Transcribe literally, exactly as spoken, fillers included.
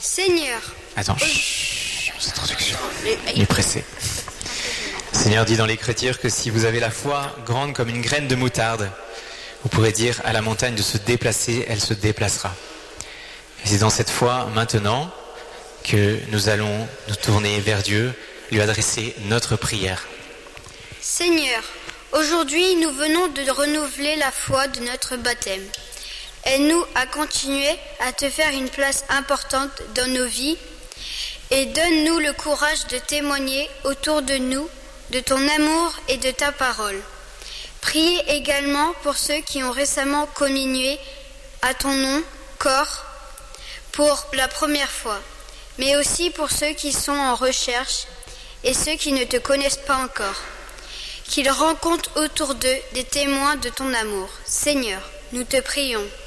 Seigneur. Attends, chut, cette introduction. Il est pressé. Le Seigneur dit dans l'Écriture que si vous avez la foi grande comme une graine de moutarde, vous pourrez dire à la montagne de se déplacer, elle se déplacera. Et c'est dans cette foi maintenant que nous allons nous tourner vers Dieu, lui adresser notre prière. Seigneur, aujourd'hui nous venons de renouveler la foi de notre baptême. Aide-nous à continuer à te faire une place importante dans nos vies et donne-nous le courage de témoigner autour de nous de ton amour et de ta parole. Priez également pour ceux qui ont récemment communié à ton nom, corps, pour la première fois, mais aussi pour ceux qui sont en recherche et ceux qui ne te connaissent pas encore. Qu'ils rencontrent autour d'eux des témoins de ton amour. Seigneur, nous te prions.